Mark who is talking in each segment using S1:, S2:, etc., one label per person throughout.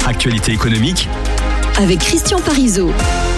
S1: Actualité économique
S2: avec Christian Parizeau.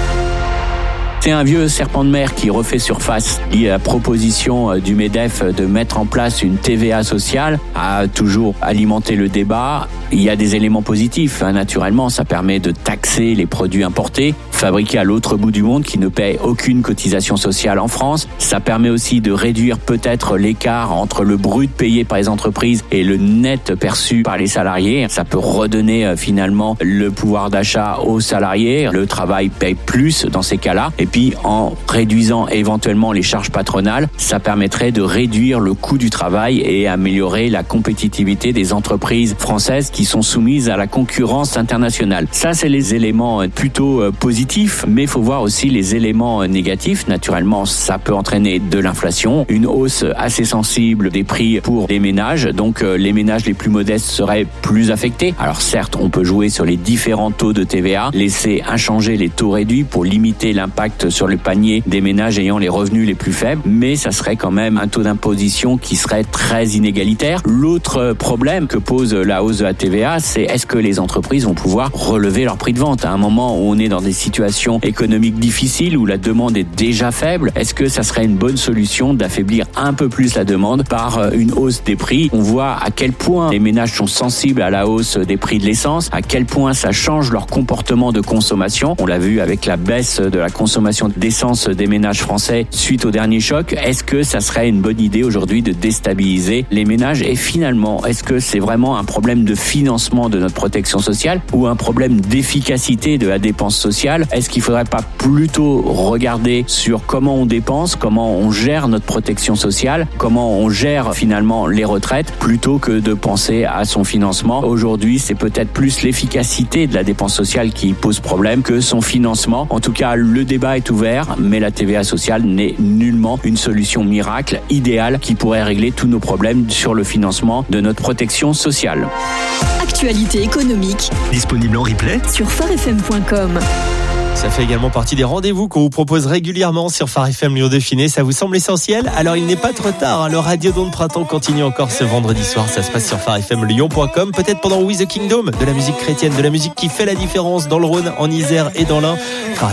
S3: C'est un vieux serpent de mer qui refait surface. La proposition du MEDEF de mettre en place une TVA sociale a toujours alimenté le débat. Il y a des éléments positifs. Naturellement, ça permet de taxer les produits importés, fabriqués à l'autre bout du monde, qui ne paient aucune cotisation sociale en France. Ça permet aussi de réduire peut-être l'écart entre le brut payé par les entreprises et le net perçu par les salariés. Ça peut redonner finalement le pouvoir d'achat aux salariés. Le travail paye plus dans ces cas-là. Et puis, en réduisant éventuellement les charges patronales, ça permettrait de réduire le coût du travail et améliorer la compétitivité des entreprises françaises qui sont soumises à la concurrence internationale. Ça, c'est les éléments plutôt positifs, mais il faut voir aussi les éléments négatifs. Naturellement, ça peut entraîner de l'inflation, une hausse assez sensible des prix pour les ménages. Donc, les ménages les plus modestes seraient plus affectés. Alors certes, on peut jouer sur les différents taux de TVA, laisser inchangés les taux réduits pour limiter l'impact sur le panier des ménages ayant les revenus les plus faibles, mais ça serait quand même un taux d'imposition qui serait très inégalitaire. L'autre problème que pose la hausse de la TVA, c'est est-ce que les entreprises vont pouvoir relever leur prix de vente à un moment où on est dans des situations économiques difficiles, où la demande est déjà faible? Est-ce que ça serait une bonne solution d'affaiblir un peu plus la demande par une hausse des prix? On voit à quel point les ménages sont sensibles à la hausse des prix de l'essence, à quel point ça change leur comportement de consommation. On l'a vu avec la baisse de la consommation d'essence des ménages français suite au dernier choc. Est-ce que ça serait une bonne idée aujourd'hui de déstabiliser les ménages? Et finalement, est-ce que c'est vraiment un problème de financement de notre protection sociale ou un problème d'efficacité de la dépense sociale? Est-ce qu'il ne faudrait pas plutôt regarder sur comment on dépense, comment on gère notre protection sociale, comment on gère finalement les retraites, plutôt que de penser à son financement? Aujourd'hui, c'est peut-être plus l'efficacité de la dépense sociale qui pose problème que son financement. En tout cas, le débat est ouvert, mais la TVA sociale n'est nullement une solution miracle, idéale, qui pourrait régler tous nos problèmes sur le financement de notre protection sociale.
S2: Actualité économique.
S1: disponible en replay
S2: Sur farfm.com.
S4: Ça fait également partie des rendez-vous qu'on vous propose régulièrement sur Phare FM Lyon Dauphiné. Ça vous semble essentiel? Alors il n'est pas trop tard. Le Radio Don de Printemps continue encore ce vendredi soir. Ça se passe sur farfmlyon.com. Peut-être pendant We the Kingdom, de la musique chrétienne, de la musique qui fait la différence dans le Rhône, en Isère et dans l'Ain.